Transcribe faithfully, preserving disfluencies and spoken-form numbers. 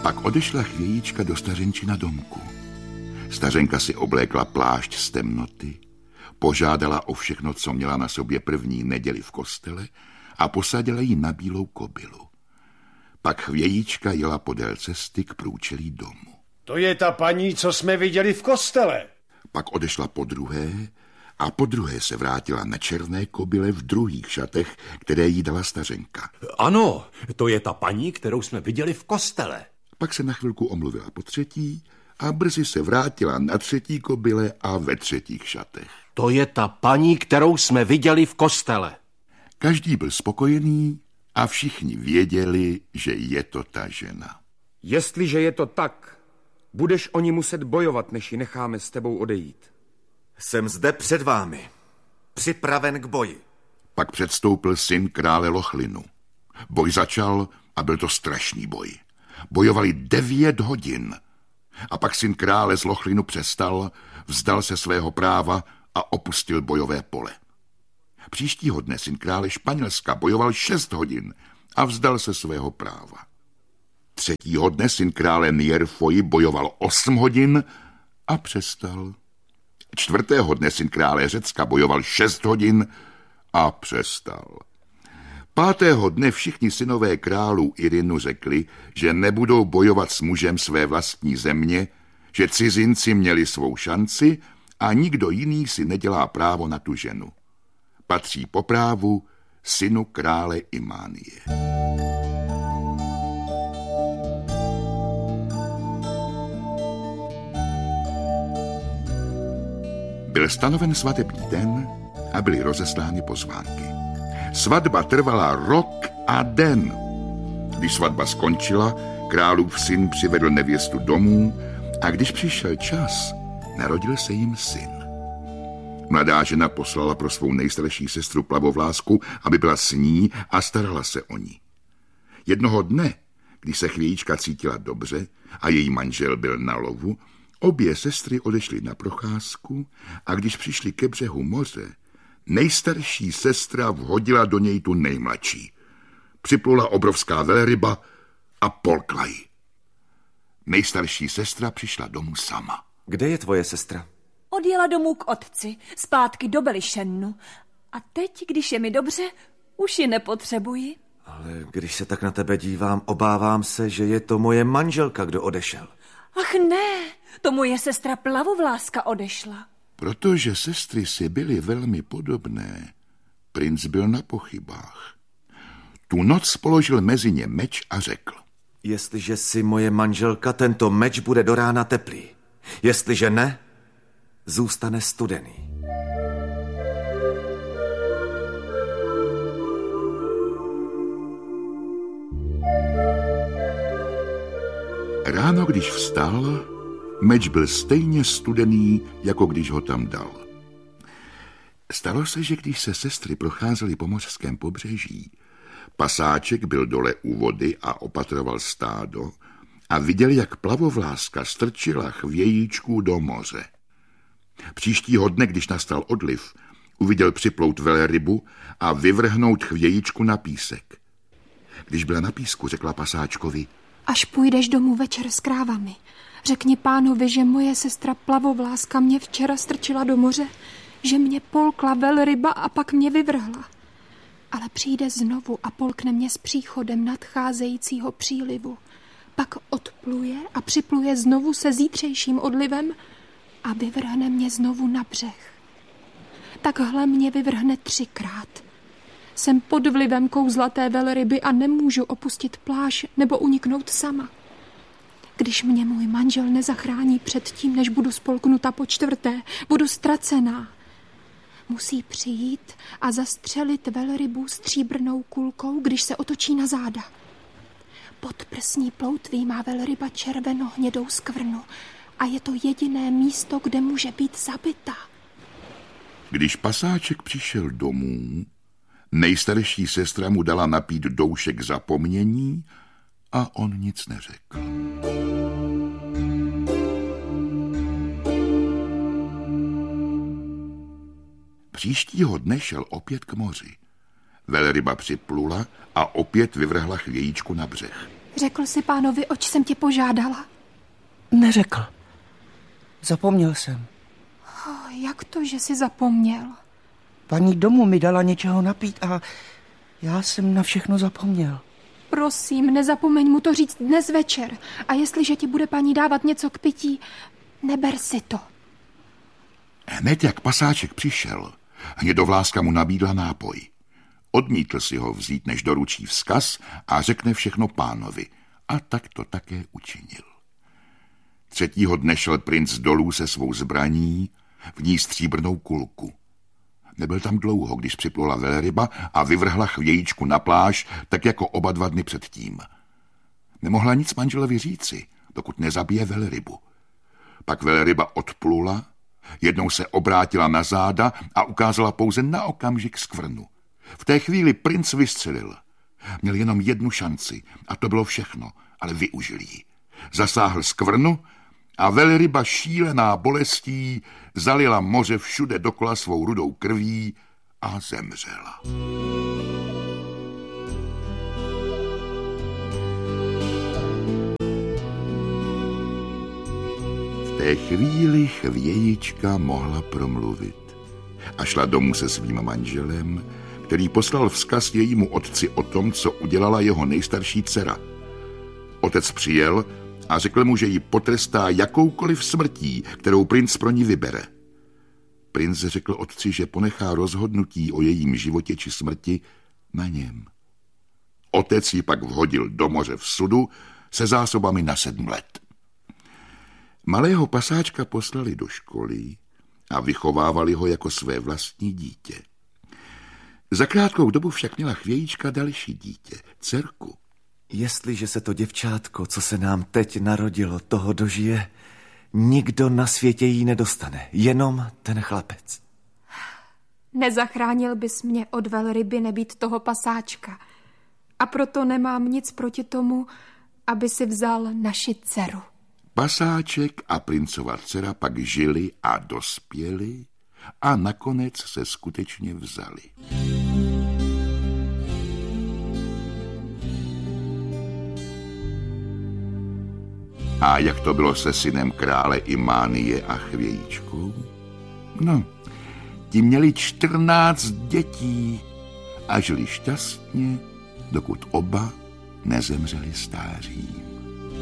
Pak odešla chvějíčka do stařenčina domku. Stařenka si oblékla plášť z temnoty, požádala o všechno, co měla na sobě první neděli v kostele a posadila ji na bílou kobylu. Pak chvějíčka jela podél cesty k průčelí domu. To je ta paní, co jsme viděli v kostele. Pak odešla po druhé a po druhé se vrátila na černé kobyle v druhých šatech, které jí dala stařenka. Ano, to je ta paní, kterou jsme viděli v kostele. Pak se na chvilku omluvila po třetí a brzy se vrátila na třetí kobyle a ve třetích šatech. To je ta paní, kterou jsme viděli v kostele. Každý byl spokojený a všichni věděli, že je to ta žena. Jestliže je to tak, budeš o ní muset bojovat, než ji necháme s tebou odejít. Jsem zde před vámi, připraven k boji. Pak předstoupil syn krále Lochlinu. Boj začal a byl to strašný boj. Bojovali devět hodin. A pak syn krále z Lochlinu přestal, vzdal se svého práva a opustil bojové pole. Příštího dne syn krále Španělska bojoval šest hodin a vzdal se svého práva. Třetího dne syn krále Mierfoji bojoval osm hodin a přestal. Čtvrtého dne syn krále Řecka bojoval šest hodin a přestal. Pátého dne všichni synové králů Irinu řekli, že nebudou bojovat s mužem své vlastní země, že cizinci měli svou šanci a nikdo jiný si nedělá právo na tu ženu. Patří po právu synu krále Imánie. Byl stanoven svatební den a byly rozeslány pozvánky. Svatba trvala rok a den. Když svatba skončila, králův syn přivedl nevěstu domů a když přišel čas, narodil se jim syn. Mladá žena poslala pro svou nejstarší sestru Plavovlásku, aby byla s ní a starala se o ní. Jednoho dne, když se chvějíčka cítila dobře a její manžel byl na lovu, obě sestry odešly na procházku a když přišli ke břehu moře, nejstarší sestra vhodila do něj tu nejmladší. Připlula obrovská velryba a polkla ji. Nejstarší sestra přišla domů sama. Kde je tvoje sestra? Odjela domů k otci, zpátky do Belišennu. A teď, když je mi dobře, už ji nepotřebuji. Ale když se tak na tebe dívám, obávám se, že je to moje manželka, kdo odešel. Ach ne, to moje sestra Plavovláska odešla. Protože sestry si byly velmi podobné, princ byl na pochybách. Tu noc položil mezi ně meč a řekl. Jestliže si moje manželka, tento meč bude do rána teplý. Jestliže ne, zůstane studený. Ráno, když vstal, meč byl stejně studený, jako když ho tam dal. Stalo se, že když se sestry procházely po mořském pobřeží, pasáček byl dole u vody a opatroval stádo a viděl, jak Plavovláska strčila chvějíčku do moře. Příštího dne, když nastal odliv, uviděl připlout velrybu a vyvrhnout chvějíčku na písek. Když byla na písku, řekla pasáčkovi: Až půjdeš domů večer s krávami, řekni pánovi, že moje sestra Plavovláska mě včera strčila do moře, že mě polkla velryba a pak mě vyvrhla. Ale přijde znovu a polkne mě s příchodem nadcházejícího přílivu. Pak odpluje a připluje znovu se zítřejším odlivem a vyvrhne mě znovu na břeh. Takhle mě vyvrhne třikrát. Jsem pod vlivem kouzlaté velryby a nemůžu opustit pláž nebo uniknout sama. Když mě můj manžel nezachrání před tím, než budu spolknuta po čtvrté, budu ztracená. Musí přijít a zastřelit velrybu stříbrnou kulkou, když se otočí na záda. Pod prsní ploutví má velryba červeno-hnědou skvrnu a je to jediné místo, kde může být zabita. Když pasáček přišel domů, nejstarší sestra mu dala napít doušek zapomnění a on nic neřekl. Příštího dne šel opět k moři. Velryba připlula a opět vyvrhla chvějíčku na břeh. Řekl jsi pánovi, oč jsem tě požádala? Neřekl. Zapomněl jsem. Oh, jak to, že jsi zapomněl? Paní domu mi dala něčeho napít a já jsem na všechno zapomněl. Prosím, nezapomeň mu to říct dnes večer. A jestliže ti bude paní dávat něco k pití, neber si to. Hned jak pasáček přišel, hnědovláska mu nabídla nápoj. Odmítl si ho vzít, než doručí vzkaz a řekne všechno pánovi. A tak to také učinil. Třetího dne šel princ dolů se svou zbraní, v ní stříbrnou kulku. Nebyl tam dlouho, když připlula velryba a vyvrhla chvějíčku na pláž, tak jako oba dva dny předtím. Nemohla nic manželovi říci, dokud nezabije velrybu. Pak velryba odplula, jednou se obrátila na záda a ukázala pouze na okamžik skvrnu. V té chvíli princ vystřelil. Měl jenom jednu šanci a to bylo všechno, ale využil ji. Zasáhl skvrnu a velryba šílená bolestí zalila moře všude dokola svou rudou krví a zemřela. V té chvíli chvějička mohla promluvit a šla domů se svým manželem, který poslal vzkaz jejímu otci o tom, co udělala jeho nejstarší dcera. Otec přijel a řekl mu, že ji potrestá jakoukoliv smrtí, kterou princ pro ní vybere. Princ řekl otci, že ponechá rozhodnutí o jejím životě či smrti na něm. Otec ji pak vhodil do moře v sudu se zásobami na sedm let. Malého pasáčka poslali do školy a vychovávali ho jako své vlastní dítě. Za krátkou dobu však měla chvějíčka další dítě, dcerku. Jestliže se to děvčátko, co se nám teď narodilo, toho dožije, nikdo na světě jí nedostane, jenom ten chlapec. Nezachránil bys mě od velryby nebýt toho pasáčka. A proto nemám nic proti tomu, aby si vzal naši dceru. Pasáček a princova dcera pak žili a dospěli a nakonec se skutečně vzali. A jak to bylo se synem krále Imánie a chvějíčkou? No, ti měli čtrnáct dětí a žili šťastně, dokud oba nezemřeli stářím.